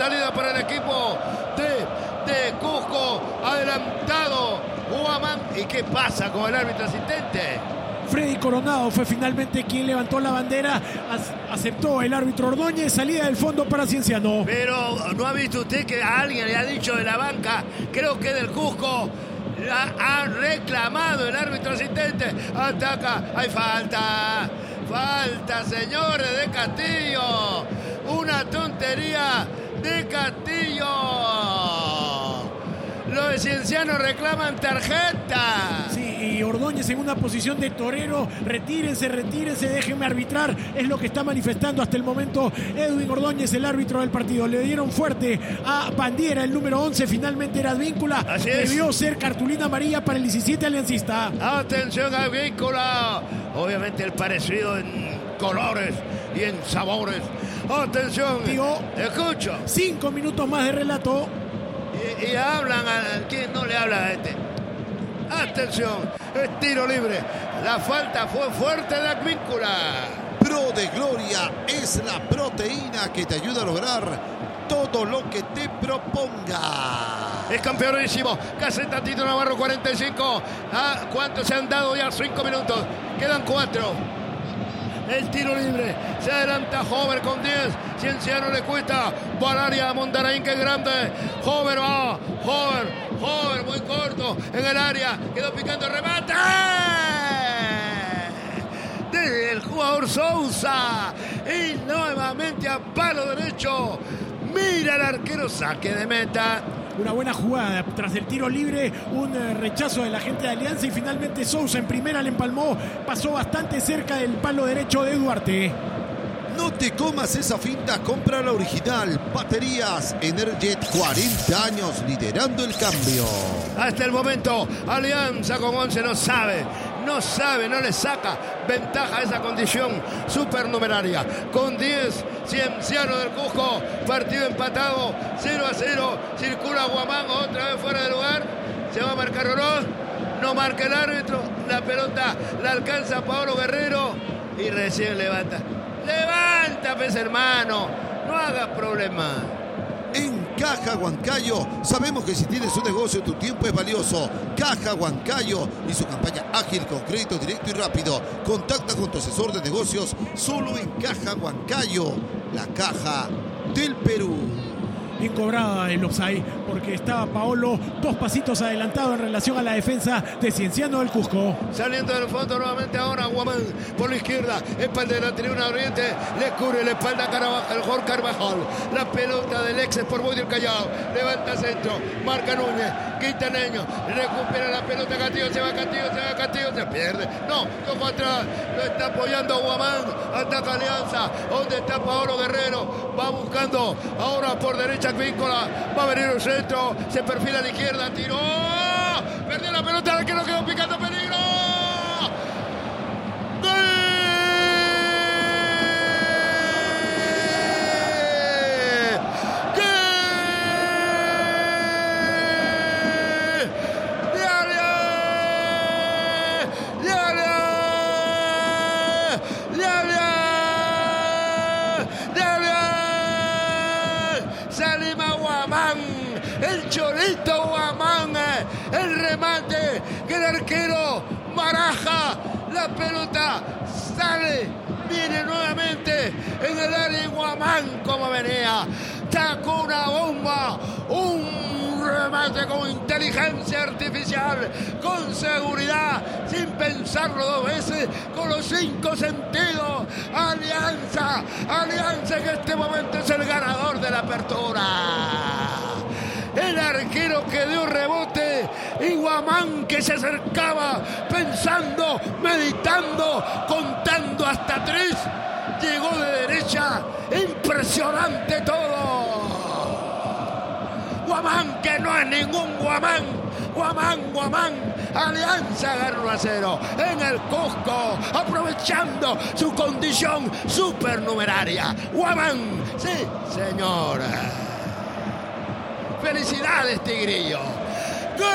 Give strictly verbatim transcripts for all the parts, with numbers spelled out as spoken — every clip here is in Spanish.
salida para el equipo de, de Cusco. Adelantado Huamán. ¿Y qué pasa con el árbitro asistente? Freddy Coronado fue finalmente quien levantó la bandera, aceptó el árbitro Ordóñez, salida del fondo para Cienciano. Pero ¿no ha visto usted que a alguien le ha dicho de la banca, creo que del Cusco, la ha reclamado el árbitro asistente? Ataca, hay falta, falta, señores, de Castillo, una tontería de Castillo. Los de Cienciano reclaman tarjeta. Sí, y Ordóñez en una posición de torero. Retírense, retírense, déjenme arbitrar. Es lo que está manifestando hasta el momento Edwin Ordóñez, el árbitro del partido. Le dieron fuerte a Bandiera, el número once. Finalmente era Advíncula. Así es. Debió ser cartulina amarilla para el diecisiete aliancista. Atención, Advíncula. Obviamente el parecido en colores y en sabores. Atención. Digo, escucho. Cinco minutos más de relato. Y, y hablan a quien no le habla a este. Atención, es tiro libre. La falta fue fuerte de Advíncula. Pro de Gloria es la proteína que te ayuda a lograr todo lo que te proponga. Es campeonísimo. Caseta Tito Navarro, cuarenta y cinco. ¿Ah? ¿Cuántos se han dado ya? Cinco minutos. Quedan cuatro. El tiro libre. Se adelanta Hover con diez. Cienciano le cuesta. Valaria Mondarain, que es grande. Hover va. Hover. Hover muy corto en el área. Quedó picando. Remate. Desde el jugador Sousa. Y nuevamente a palo derecho. Mira el arquero. Saque de meta. Una buena jugada tras el tiro libre, un eh, rechazo de la gente de Alianza y finalmente Sousa en primera le empalmó, pasó bastante cerca del palo derecho de Duarte. No te comas esa finta, compra la original. Baterías Energet, cuarenta años liderando el cambio. Hasta el momento, Alianza con once no sabe, no sabe, no le saca ventaja a esa condición supernumeraria. Con diez, Cienciano del Cusco, partido empatado, cero a cero. Circula Huamán otra vez fuera de lugar. Se va a marcar Oroz, no marca el árbitro. La pelota la alcanza Paolo Guerrero y recién levanta. Levanta, pues, hermano, no hagas problema. En Caja Huancayo sabemos que si tienes un negocio tu tiempo es valioso. Caja Huancayo y su campaña ágil con crédito directo y rápido. Contacta con tu asesor de negocios solo en Caja Huancayo, la caja del Perú. Bien cobrada el offside porque estaba Paolo dos pasitos adelantado en relación a la defensa de Cienciano del Cusco. Saliendo del fondo nuevamente ahora Huamán por la izquierda, espalda de la tribuna oriente, le cubre la espalda Carvajal, Jorge Carvajal. La pelota del ex por Boy del Callao, levanta centro, marca Núñez, Quintaneño, recupera la pelota Castillo, se va Castillo, se va Castillo, se pierde. No, tocó atrás, lo está apoyando Huamán, ataca Alianza, donde está Paolo Guerrero, va buscando ahora por derecha Advíncula, va a venir el centro, se perfila a la izquierda, tiró, perdió la pelota, que no quedó picando, peligro. ¡Gol! El Cholito Huamán, el remate que el arquero baraja, la pelota sale, viene nuevamente en el área de Huamán como venía, sacó una bomba, un remate con inteligencia artificial, con seguridad, sin pensarlo dos veces, con los cinco sentidos. Alianza, Alianza en este momento es el ganador de la apertura. El arquero que dio rebote y Huamán que se acercaba pensando, meditando, contando hasta tres. Llegó de derecha, impresionante todo. Huamán que no es ningún Huamán. Huamán, Huamán. Alianza gana uno a cero en el Cusco, aprovechando su condición supernumeraria. Huamán, sí, señora. ¡Felicidades, Tigrillo! ¡Gol!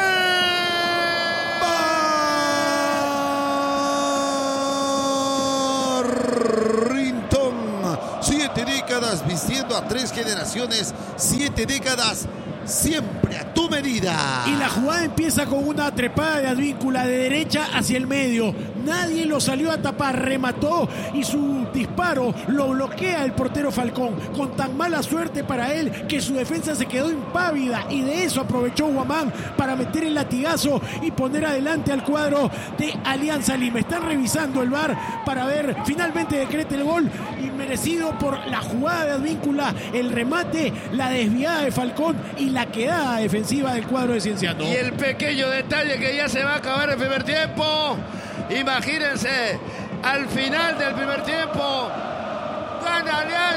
Barrington, siete décadas décadas vistiendo a tres generaciones, siete décadas siempre a tu medida. Y la jugada empieza con una trepada de Advíncula de derecha hacia el medio. Nadie lo salió a tapar, remató y su disparo lo bloquea el portero Falcón, con tan mala suerte para él que su defensa se quedó impávida, y de eso aprovechó Guamán para meter el latigazo y poner adelante al cuadro de Alianza Lima. Están revisando el V A R para ver, finalmente decreta el gol, y merecido por la jugada de Advíncula, el remate, la desviada de Falcón y la quedada defensiva del cuadro de Cienciano. Y el pequeño detalle que ya se va a acabar el primer tiempo. Imagínense, al final del primer tiempo, gana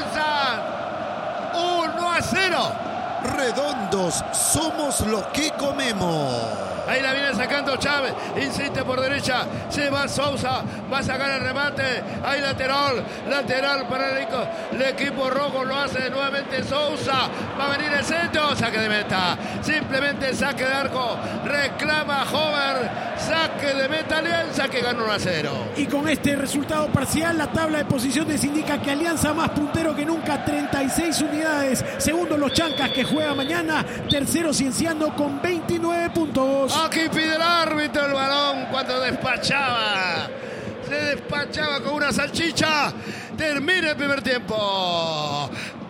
Alianza uno a cero. Redondos, somos lo que comemos. Ahí la viene sacando Chávez, insiste por derecha, se va Sousa, va a sacar el remate, ahí lateral, lateral para el, el equipo rojo, lo hace nuevamente Sousa, va a venir el centro, saque de meta, simplemente saque de arco, reclama Hover, saque de meta Alianza, que gana uno a cero. Y con este resultado parcial, la tabla de posiciones indica que Alianza más puntero que nunca, treinta y seis unidades, segundo los Chancas que juega mañana, tercero Cienciano con veintinueve puntos. Aquí pide el árbitro el balón cuando despachaba. Se despachaba con una salchicha. Termina el primer tiempo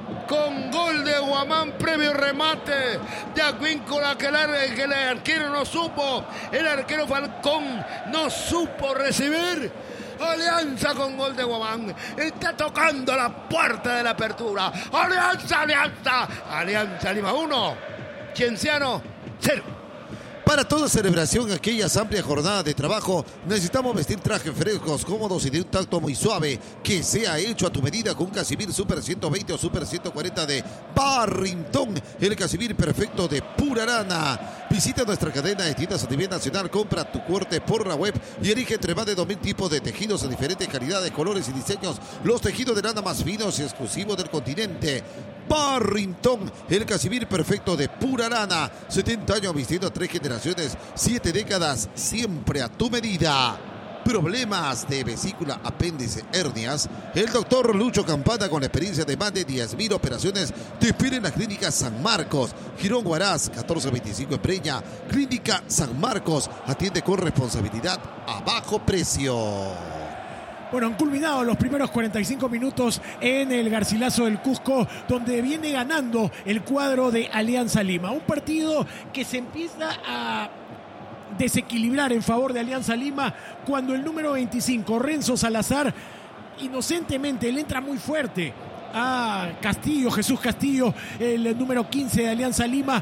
con gol de Guamán, previo remate de Advíncula, que el, que el arquero no supo. El arquero Falcón no supo recibir. Alianza con gol de Guamán. Está tocando la puerta de la apertura. Alianza, Alianza. Alianza Lima uno. Cienciano cero. Para toda celebración, aquellas amplias jornadas de trabajo, necesitamos vestir trajes frescos, cómodos y de un tacto muy suave, que sea hecho a tu medida con un Casimir Super ciento veinte o Super ciento cuarenta de Barrington, el Casimir perfecto de pura lana. Visita nuestra cadena de tiendas a nivel nacional, compra tu corte por la web y elige entre más de dos mil tipos de tejidos de diferentes calidades, colores y diseños, los tejidos de lana más finos y exclusivos del continente. Barrington, el Casimir perfecto de pura lana. setenta años vistiendo a tres generaciones, siete décadas, siempre a tu medida. Problemas de vesícula, apéndice, hernias. El doctor Lucho Campana, con la experiencia de más de diez mil operaciones, te espera en la Clínica San Marcos, Girón Huaraz, catorce veinticinco en Breña. Clínica San Marcos, atiende con responsabilidad a bajo precio. Bueno, han culminado los primeros cuarenta y cinco minutos en el Garcilaso del Cusco, donde viene ganando el cuadro de Alianza Lima. Un partido que se empieza a desequilibrar en favor de Alianza Lima cuando el número veinticinco, Renzo Salazar, inocentemente le entra muy fuerte a Castillo, Jesús Castillo, el número quince de Alianza Lima.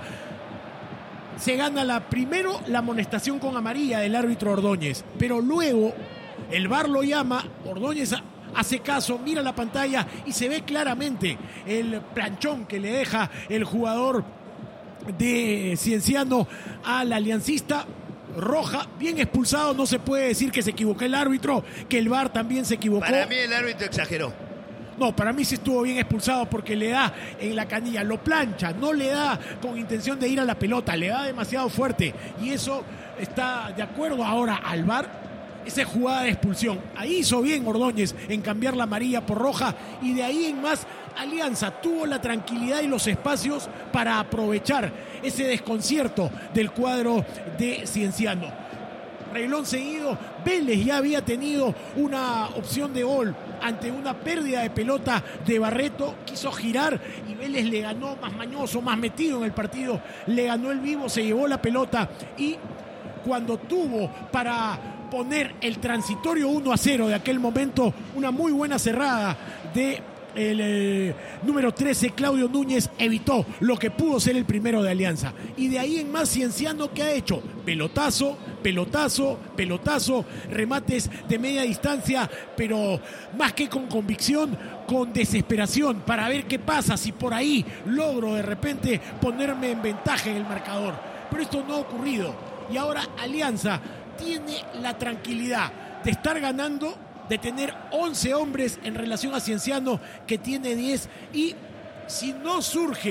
Se gana la primero la amonestación con amarilla del árbitro Ordóñez, pero luego el V A R lo llama, Ordóñez hace caso, mira la pantalla y se ve claramente el planchón que le deja el jugador de Cienciano al aliancista. Roja, bien expulsado, no se puede decir que se equivocó el árbitro, que el V A R también se equivocó. Para mí el árbitro exageró. No, para mí sí estuvo bien expulsado porque le da en la canilla, lo plancha, no le da con intención de ir a la pelota, le da demasiado fuerte y eso está de acuerdo ahora al V A R. Esa jugada de expulsión, ahí hizo bien Ordóñez en cambiar la amarilla por roja, y de ahí en más Alianza tuvo la tranquilidad y los espacios para aprovechar ese desconcierto del cuadro de Cienciano. Reglón seguido, Vélez ya había tenido una opción de gol ante una pérdida de pelota de Barreto, quiso girar y Vélez le ganó, más mañoso, más metido en el partido, le ganó el vivo, se llevó la pelota, y cuando tuvo para poner el transitorio uno a cero de aquel momento, una muy buena cerrada de el eh, número trece, Claudio Núñez, evitó lo que pudo ser el primero de Alianza. Y de ahí en más, Cienciano, ¿qué ha hecho? Pelotazo, pelotazo, pelotazo, remates de media distancia, pero más que con convicción, con desesperación, para ver qué pasa, si por ahí logro de repente ponerme en ventaja en el marcador. Pero esto no ha ocurrido. Y ahora Alianza tiene la tranquilidad de estar ganando, de tener once hombres en relación a Cienciano, que tiene diez, y si no surge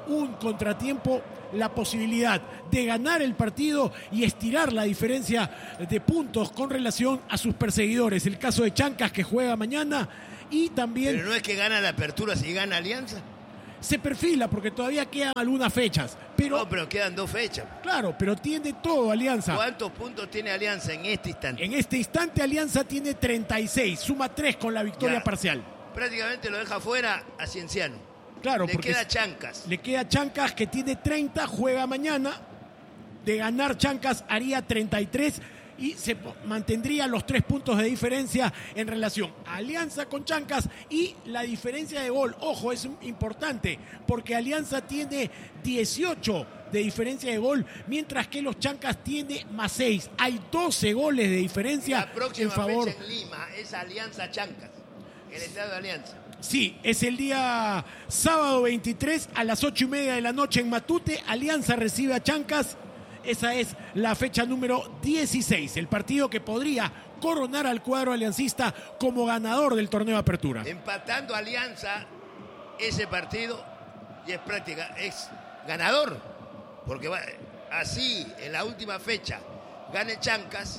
un contratiempo la posibilidad de ganar el partido y estirar la diferencia de puntos con relación a sus perseguidores. El caso de Chancas, que juega mañana, y también... Pero no es que gana la Apertura si gana Alianza. Se perfila porque todavía quedan algunas fechas. Pero, no, pero quedan dos fechas. Claro, pero tiene todo Alianza. ¿Cuántos puntos tiene Alianza en este instante? En este instante Alianza tiene treinta y seis, suma tres con la victoria ya, parcial. Prácticamente lo deja fuera a Cienciano. Claro, le porque queda Chancas. Le queda Chancas, que tiene treinta, juega mañana. De ganar Chancas haría treinta y tres y se mantendría los tres puntos de diferencia en relación a Alianza con Chancas y la diferencia de gol. Ojo, es importante porque Alianza tiene dieciocho de diferencia de gol, mientras que los Chancas tiene más seis. Hay doce goles de diferencia la próxima en favor. fecha en Lima es Alianza Chancas, el estado de Alianza. Sí, es el día sábado veintitrés a las ocho y media de la noche en Matute. Alianza recibe a Chancas. Esa es la fecha número dieciséis, el partido que podría coronar al cuadro aliancista como ganador del torneo de Apertura. Empatando Alianza ese partido y es práctica, es ganador, porque va, así en la última fecha gane Chancas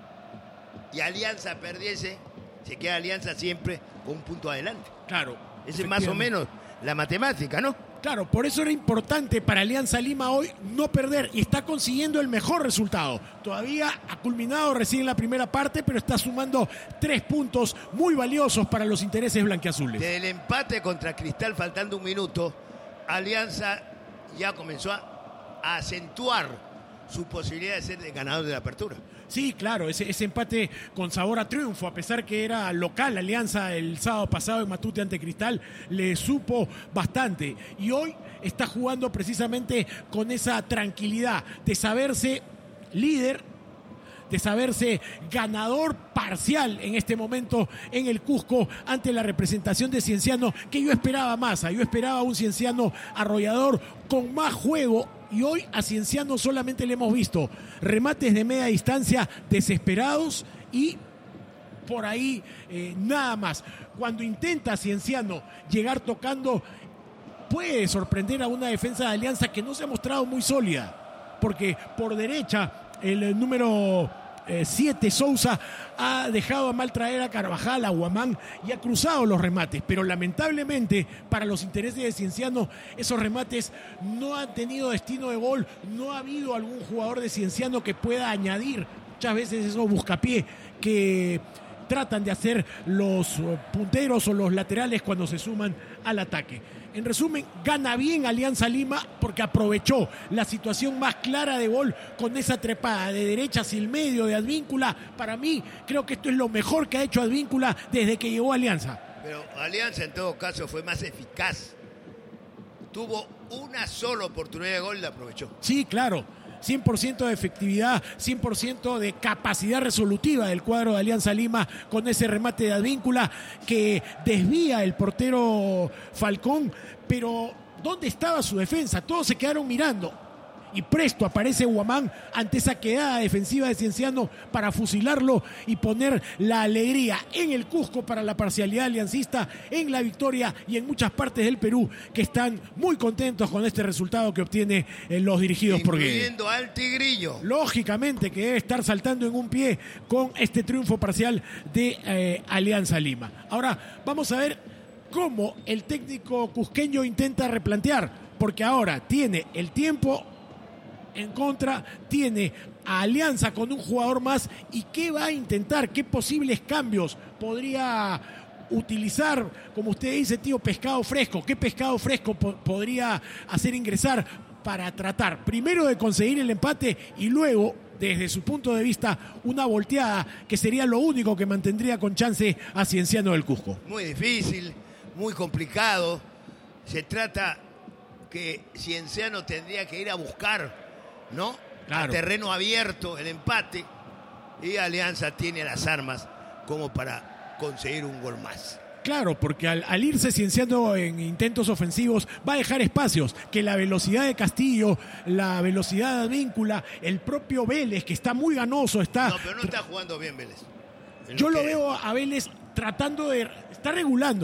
y Alianza perdiese, se queda Alianza siempre con un punto adelante. Claro. Esa es más o menos la matemática, ¿no? Claro, por eso era importante para Alianza Lima hoy no perder y está consiguiendo el mejor resultado. Todavía ha culminado recién la primera parte, pero está sumando tres puntos muy valiosos para los intereses blanquiazules. Desde el empate contra Cristal faltando un minuto, Alianza ya comenzó a, a acentuar su posibilidad de ser el ganador de la Apertura. Sí, claro, ese, ese empate con sabor a triunfo, a pesar que era local Alianza el sábado pasado en Matute ante Cristal, le supo bastante. Y hoy está jugando precisamente con esa tranquilidad de saberse líder, de saberse ganador parcial en este momento en el Cusco ante la representación de Cienciano, que yo esperaba más, yo esperaba un Cienciano arrollador con más juego. Y hoy a Cienciano solamente le hemos visto remates de media distancia desesperados y por ahí eh, nada más. Cuando intenta Cienciano llegar tocando, puede sorprender a una defensa de Alianza que no se ha mostrado muy sólida, porque por derecha el número siete, Sousa, ha dejado a mal traer a Carvajal, a Guamán y ha cruzado los remates, pero lamentablemente para los intereses de Cienciano esos remates no han tenido destino de gol. No ha habido algún jugador de Cienciano que pueda añadir muchas veces esos buscapié que tratan de hacer los punteros o los laterales cuando se suman al ataque. En resumen, gana bien Alianza Lima porque aprovechó la situación más clara de gol con esa trepada de derecha hacia el medio de Advíncula. Para mí, creo que esto es lo mejor que ha hecho Advíncula desde que llegó a Alianza. Pero Alianza en todo caso fue más eficaz. Tuvo una sola oportunidad de gol y la aprovechó. Sí, claro. cien por ciento de efectividad, cien por ciento de capacidad resolutiva del cuadro de Alianza Lima con ese remate de Advíncula que desvía el portero Falcón, pero ¿dónde estaba su defensa? Todos se quedaron mirando y presto aparece Guamán ante esa quedada defensiva de Cienciano para fusilarlo y poner la alegría en el Cusco para la parcialidad aliancista, en la victoria y en muchas partes del Perú que están muy contentos con este resultado que obtiene los dirigidos por Guede. Incluyendo al Tigrillo. Lógicamente que debe estar saltando en un pie con este triunfo parcial de eh, Alianza Lima. Ahora vamos a ver cómo el técnico cusqueño intenta replantear, porque ahora tiene el tiempo en contra, tiene a Alianza con un jugador más y qué va a intentar, qué posibles cambios podría utilizar, como usted dice, tío, pescado fresco, qué pescado fresco po- podría hacer ingresar para tratar primero de conseguir el empate y luego, desde su punto de vista, una volteada que sería lo único que mantendría con chance a Cienciano del Cusco. Muy difícil, muy complicado. Se trata que Cienciano tendría que ir a buscar, ¿no? Claro. A terreno abierto el empate y Alianza tiene las armas como para conseguir un gol más. Claro, porque al, al irse Cienciano en intentos ofensivos va a dejar espacios que la velocidad de Castillo, la velocidad de Advíncula, el propio Vélez, que está muy ganoso, está... No, pero no está jugando bien Vélez. Yo lo que... veo a Vélez tratando de... está regulando.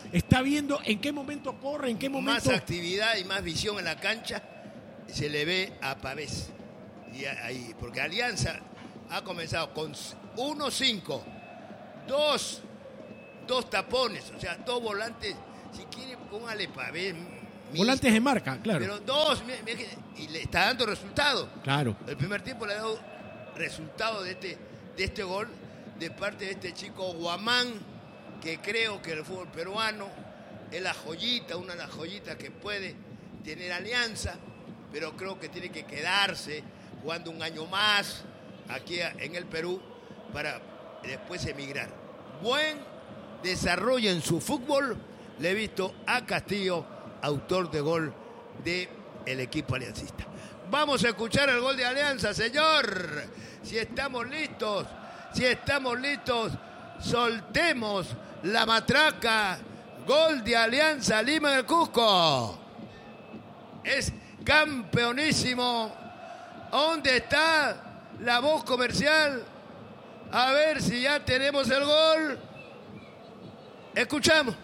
está viendo en qué momento corre, en qué momento... Más actividad y más visión en la cancha se le ve a Pavés. Y ahí, porque Alianza ha comenzado con uno cinco, dos, dos tapones, o sea, dos volantes, si quiere póngale Pavés. Volantes de marca, claro. Pero dos, y le está dando resultado. Claro. El primer tiempo le ha dado resultado de este, de este gol de parte de este chico Guamán, que creo que el fútbol peruano es la joyita, una de las joyitas que puede tener Alianza, pero creo que tiene que quedarse jugando un año más aquí en el Perú para después emigrar. Buen desarrollo en su fútbol le he visto a Castillo, autor de gol del equipo aliancista. Vamos a escuchar el gol de Alianza, señor. Si estamos listos, si estamos listos, soltemos la matraca. Gol de Alianza Lima en el Cusco. Es campeonísimo. ¿Dónde está la voz comercial? A ver si ya tenemos el gol. Escuchamos.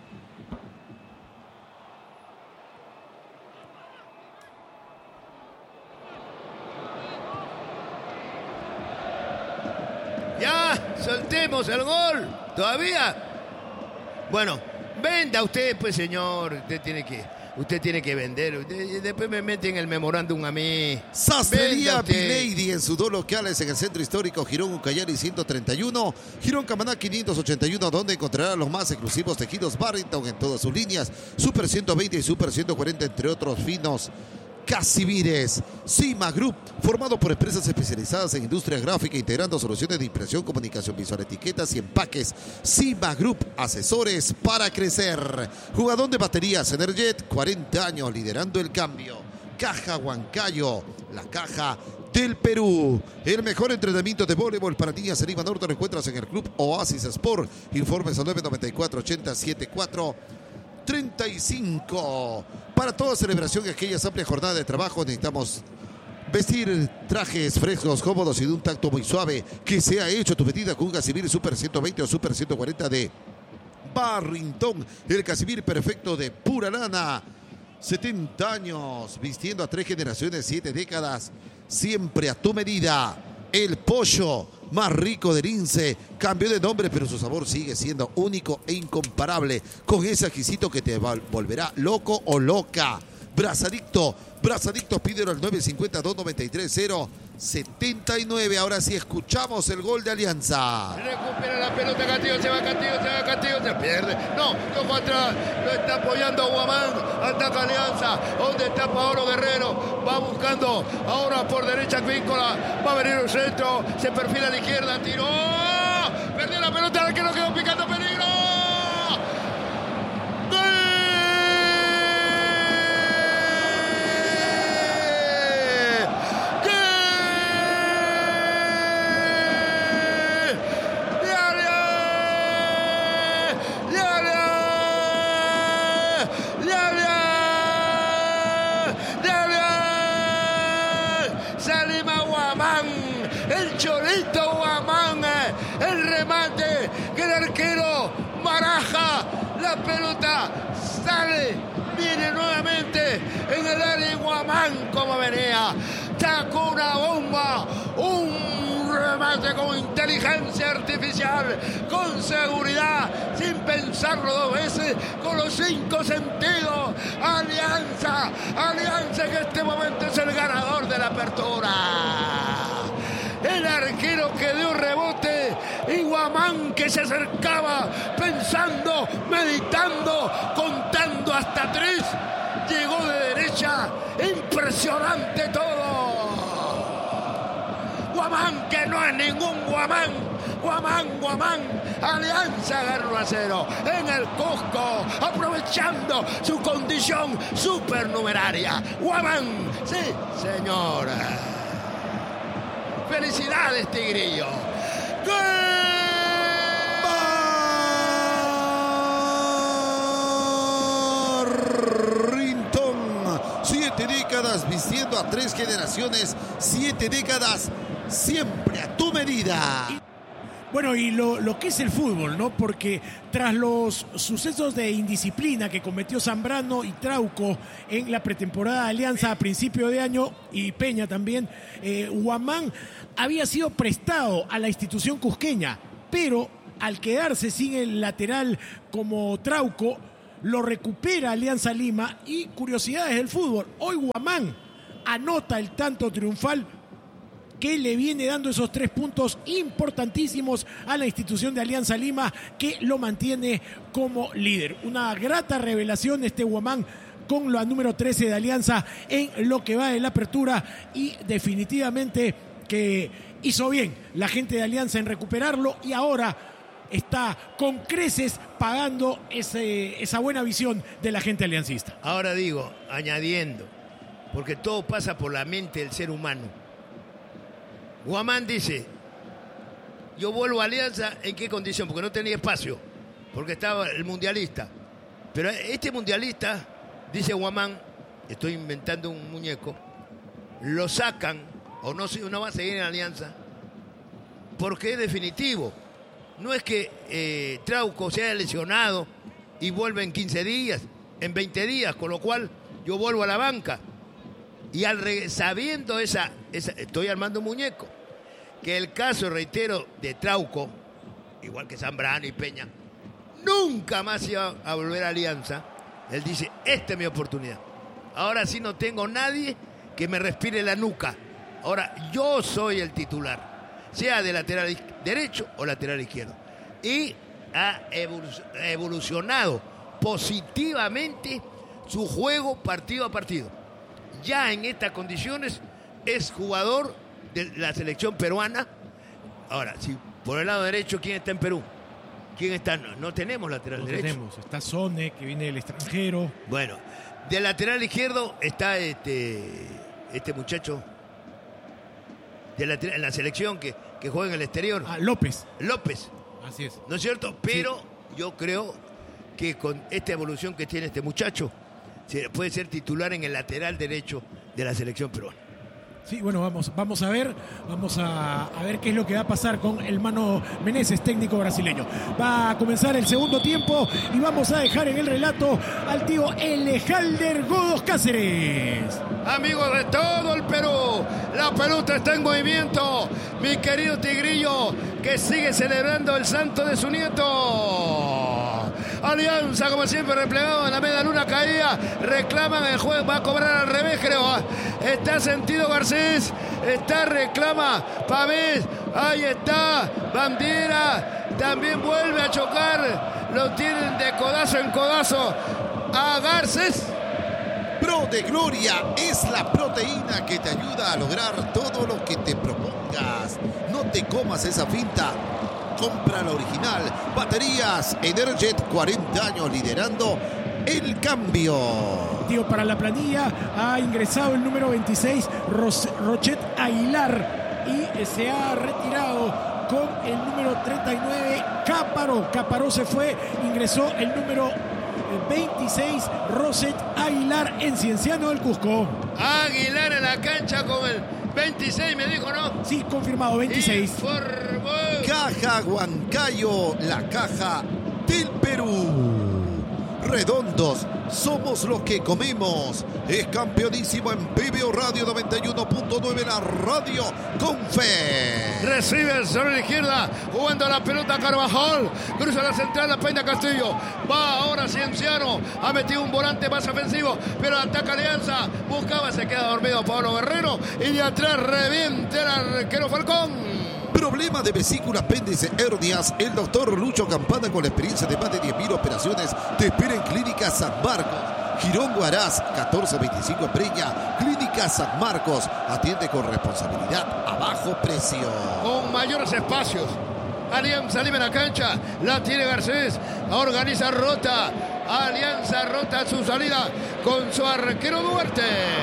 Ya, soltemos el gol. ¿Todavía? Bueno, venda usted, pues, señor. Usted tiene que, usted tiene que vender. Usted, después me meten el memorándum a mí. Sastrería Pilady en sus dos locales en el centro histórico Girón Ucayali ciento treinta y uno, Girón Camaná quinientos ochenta y uno, donde encontrará los más exclusivos tejidos Barrington en todas sus líneas, Super ciento veinte y Super ciento cuarenta, entre otros finos Casimires. Cima Group, formado por empresas especializadas en industria gráfica, integrando soluciones de impresión, comunicación visual, etiquetas y empaques. Cima Group, asesores para crecer. Jugador de baterías Energet, cuarenta años liderando el cambio. Caja Huancayo, la caja del Perú. El mejor entrenamiento de voleibol para niñas en Lima Norte lo encuentras en el Club Oasis Sport. Informes al nueve noventa y cuatro, ochenta, setenta y cuatro, treinta y cinco. Para toda celebración y aquellas amplias jornadas de trabajo necesitamos vestir trajes frescos, cómodos y de un tacto muy suave. Que sea hecho tu medida con un Casimir Super ciento veinte o Super ciento cuarenta de Barrington. El Casimir perfecto de pura lana. setenta años, vistiendo a tres generaciones, siete décadas, siempre a tu medida. El pollo más rico del Lince cambió de nombre, pero su sabor sigue siendo único e incomparable, con ese exquisito que te volverá loco o loca. Brazadicto, Brazadicto, pídelo al nueve cinco cero, dos nueve tres, cero setenta y nueve. Ahora sí escuchamos el gol de Alianza. Recupera la pelota Castillo, se va Castillo, se va Castillo, se pierde. No, tocó atrás, lo está apoyando Guamán, ataca Alianza. ¿Dónde está Paolo Guerrero? Va buscando ahora por derecha Víncula, va a venir el centro, se perfila a la izquierda, tiró, perdió la pelota, que no quedó picando peligro. ¡Gol! El Cholito Guamán, el remate que el arquero baraja, la pelota sale, viene nuevamente en el área. Guamán como venía, sacó una bomba, un remate con inteligencia artificial, con seguridad, sin pensarlo dos veces, con los cinco sentidos. Alianza, Alianza en este momento es el ganador de la apertura. El arquero que dio rebote y Guamán que se acercaba pensando, meditando, contando hasta tres. Llegó de derecha, impresionante todo. Guamán que no es ningún Guamán. Guamán, Guamán, Alianza agarró a cero en el Cusco, aprovechando su condición supernumeraria. Guamán, sí, señora. ¡Felicidades, Tigrillo! ¡Gol! Barrington, siete décadas vistiendo a tres generaciones, siete décadas siempre a tu medida. Bueno, y lo, lo que es el fútbol, ¿no? Porque tras los sucesos de indisciplina que cometió Zambrano y Trauco en la pretemporada de Alianza a principio de año, y Peña también, eh, Guamán había sido prestado a la institución cusqueña, pero al quedarse sin el lateral como Trauco, lo recupera Alianza Lima. Y curiosidades del fútbol, hoy Guamán anota el tanto triunfal que le viene dando esos tres puntos importantísimos a la institución de Alianza Lima, que lo mantiene como líder. Una grata revelación este Guamán con la número trece de Alianza en lo que va de la apertura, y definitivamente que hizo bien la gente de Alianza en recuperarlo, y ahora está con creces pagando ese, esa buena visión de la gente aliancista. Ahora digo, añadiendo, porque todo pasa por la mente del ser humano. Guamán dice, yo vuelvo a Alianza, ¿en qué condición? Porque no tenía espacio, porque estaba el mundialista. Pero este mundialista, dice Guamán, estoy inventando un muñeco, lo sacan, o no, no va a seguir en Alianza, porque es definitivo. No es que eh, Trauco se haya lesionado y vuelve en quince días, en veinte días, con lo cual yo vuelvo a la banca. Y al re, sabiendo esa, esa, estoy armando un muñeco, que el caso, reitero, de Trauco, igual que Zambrano y Peña, nunca más iba a volver a Alianza. Él dice, esta es mi oportunidad. Ahora sí no tengo nadie que me respire la nuca. Ahora yo soy el titular, sea de lateral derecho o lateral izquierdo. Y ha evolucionado positivamente su juego partido a partido. Ya en estas condiciones es jugador de la selección peruana. Ahora, si por el lado derecho, ¿quién está en Perú? ¿Quién está? No, no tenemos lateral no derecho. Tenemos. Está Sone, que viene del extranjero. Bueno, del lateral izquierdo está este, este muchacho de la, en la selección que, que juega en el exterior. Ah, López. López. Así es. ¿No es cierto? Pero sí, yo creo que con esta evolución que tiene este muchacho, puede ser titular en el lateral derecho de la selección peruana. Sí, bueno, vamos, vamos a ver, vamos a, a ver qué es lo que va a pasar con el Mano Meneses, técnico brasileño. Va a comenzar el segundo tiempo y vamos a dejar en el relato al tío Elejalder Godos Cáceres. Amigos de todo el Perú, la pelota está en movimiento. Mi querido Tigrillo, que sigue celebrando el santo de su nieto. Alianza, como siempre, replegado en la media luna caída. Reclaman el juego, va a cobrar al revés, creo. Está sentido Garcés, está, reclama Pavés. Ahí está, Bandiera. También vuelve a chocar. Lo tienen de codazo en codazo a Garcés. Pro de Gloria es la proteína que te ayuda a lograr todo lo que te propongas. No te comas esa finta. Compra la original. Baterías Energet, cuarenta años liderando el cambio. Tío, para la planilla ha ingresado el número veintiséis, Ros- Rochet Aguilar, y se ha retirado con el número treinta y nueve, Cáparo. Cáparo se fue, ingresó el número veintiséis, Rochet Aguilar, en Cienciano del Cusco. Aguilar en la cancha con el veintiséis, me dijo, ¿no? Sí, confirmado, veintiséis. Informó. Caja Huancayo, la caja del Perú. Redondos, somos los que comemos. Es campeonísimo en P B O Radio noventa y uno punto nueve, la radio con fe. Recibe sobre la izquierda, jugando la pelota Carvajal. Cruza la central, la Peña Castillo. Va ahora Cienciano. Ha metido un volante más ofensivo, pero ataca Alianza. Buscaba, se queda dormido Pablo Guerrero. Y de atrás revienta el arquero Falcón. Problema de vesícula, apéndice, hernias. El doctor Lucho Campana, con la experiencia de más de diez mil operaciones, te espera en Clínica San Marcos. Girón Huaraz, catorce veinticinco Breña. Clínica San Marcos. Atiende con responsabilidad a bajo precio. Con mayores espacios. Alianza libre en la cancha. La tiene Garcés. Organiza Rota. Alianza Rota su salida con su arquero Duarte.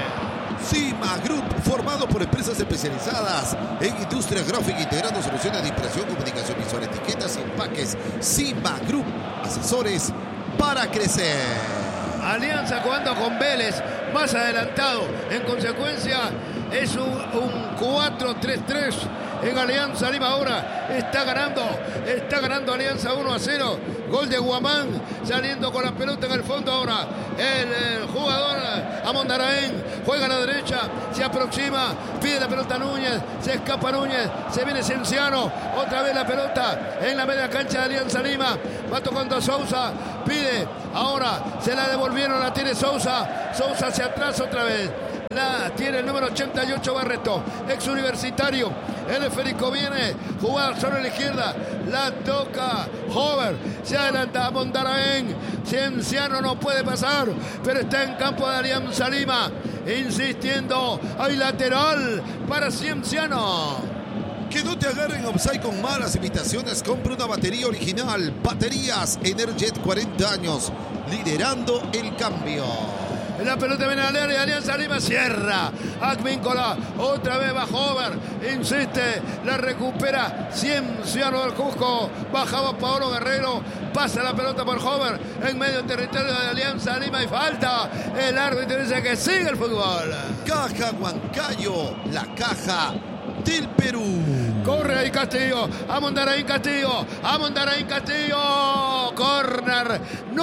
Cima Group, formado por empresas especializadas en industria gráfica, integrando soluciones de impresión, comunicación visual, etiquetas y empaques. Cima Group, asesores para crecer. Alianza jugando con Vélez, más adelantado. En consecuencia, es un, un cuatro tres tres en Alianza Lima ahora. Está ganando, está ganando Alianza uno a cero. Gol de Guamán, saliendo con la pelota en el fondo ahora. El, el jugador Amondaraén juega a la derecha, se aproxima, pide la pelota a Núñez, se escapa Núñez, se viene Cienciano, otra vez la pelota en la media cancha de Alianza Lima. Va tocando Sousa, pide, ahora se la devolvieron, la tiene Sousa. Sousa hacia atrás otra vez. La tiene el número ochenta y ocho Barreto, ex universitario. El esférico viene, jugada sobre la izquierda, la toca Hover, se adelanta a Mondaraén. Cienciano no puede pasar, pero está en campo de Alianza Lima, insistiendo. Hay lateral para Cienciano. Que no te agarren offside con malas imitaciones. Compra una batería original. Baterías Energet, cuarenta años, liderando el cambio. La pelota viene al área, Alianza Lima cierra. Advíncula, otra vez va Hover, insiste, la recupera Cienciano del Cusco. Bajaba Paolo Guerrero, pasa la pelota por Hover en medio del territorio de Alianza Lima y falta. El árbitro dice que sigue el fútbol. Caja Huancayo, la caja del Perú. Corre ahí Castillo, a Mondaraín Castillo, a Mondaraín Castillo. Corner,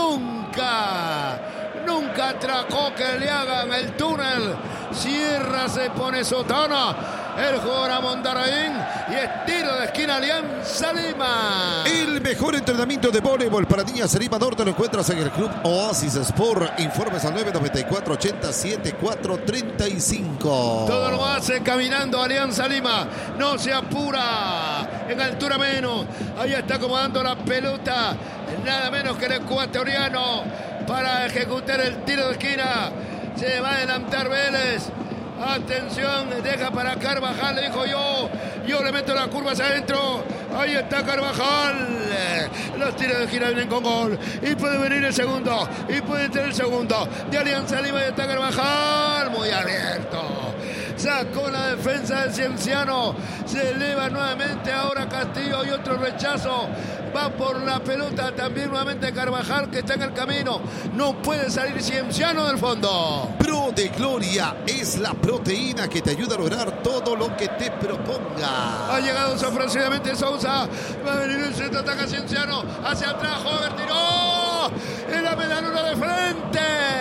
nunca. Nunca atracó que le hagan el túnel. Cierra, se pone Sotana. El jugador Amondaraín y es tiro de esquina Alianza Lima. El mejor entrenamiento de voleibol para niñas en Lima Norte lo encuentras en el Club Oasis Sport. Informes al nueve nueve cuatro, ochenta, setenta y cuatro, treinta y cinco. Todo lo hace caminando Alianza Lima. No se apura. En altura menos. Ahí está acomodando la pelota. Nada menos que el ecuatoriano para ejecutar el tiro de esquina. Se va a adelantar Vélez. Atención, deja para Carvajal, le dijo yo. Yo le meto las curvas adentro. Ahí está Carvajal. Los tiros de esquina vienen con gol. Y puede venir el segundo. Y puede tener el segundo. De Alianza Lima, y está Carvajal. Muy abierto. Sacó la defensa del Cienciano. Se eleva nuevamente ahora Castillo y otro rechazo. Va por la pelota también nuevamente Carvajal, que está en el camino. No puede salir Cienciano del fondo. Pro de Gloria es la proteína que te ayuda a lograr todo lo que te proponga. Ha llegado sorpresivamente Sousa. Va a venir el centro, ataca Cienciano. Hacia atrás, Hover tiró. En la medalura de frente.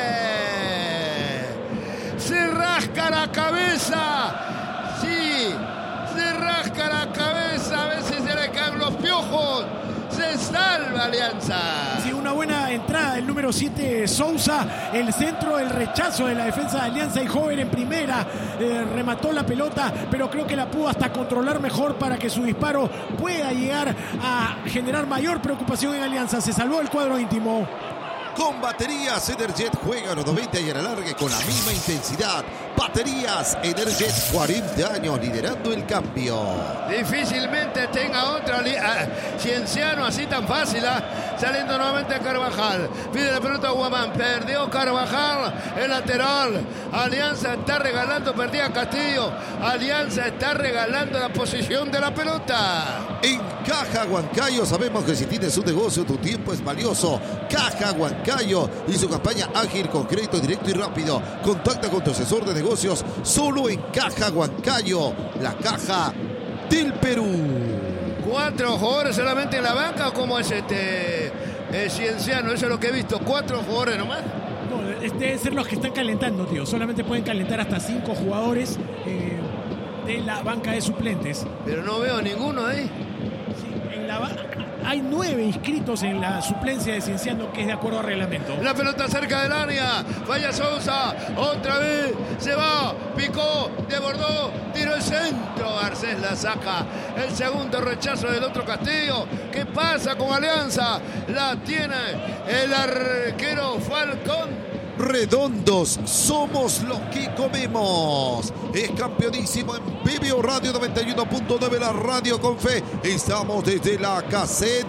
Se rasca la cabeza. Sí, se rasca la cabeza. A veces se le caen los piojos. Se salva Alianza. Sí, una buena entrada el número siete Sousa. El centro, el rechazo de la defensa de Alianza y Hover en primera. Eh, remató la pelota, pero creo que la pudo hasta controlar mejor para que su disparo pueda llegar a generar mayor preocupación en Alianza. Se salvó el cuadro íntimo. Con baterías Energet juega a los noventa y a la larga con la misma intensidad. Baterías Energet, cuarenta años liderando el cambio. Difícilmente tenga otra li- uh, Cienciano así tan fácil. ¿eh? Saliendo nuevamente a Carvajal. Pide la pelota a Guamán. Perdió Carvajal. El lateral. Alianza está regalando. Perdía Castillo. Alianza está regalando la posición de la pelota. En Caja Huancayo sabemos que si tienes un negocio tu tiempo es valioso. Caja Huancayo y su campaña ágil con crédito directo y rápido. Contacta con tu asesor de negocios solo en Caja Huancayo, la caja del Perú. Cuatro jugadores solamente en la banca, o cómo es este eh, Cienciano. Eso es lo que he visto. Cuatro jugadores nomás. No, deben ser los que están calentando, tío. Solamente pueden calentar hasta cinco jugadores eh, de la banca de suplentes. Pero no veo ninguno ahí. Sí, en la banca hay nueve inscritos en la suplencia de Cienciano, que es de acuerdo al reglamento. La pelota cerca del área. Falla Sousa. Otra vez. Se va. Picó. Desbordó. Tiró el centro. Garcés la saca. El segundo rechazo del otro Castillo. ¿Qué pasa con Alianza? La tiene el arquero Falcón. Redondos, somos los que comemos. Es campeonísimo en B B O Radio noventa y uno punto nueve, la radio con fe. Estamos desde la caseta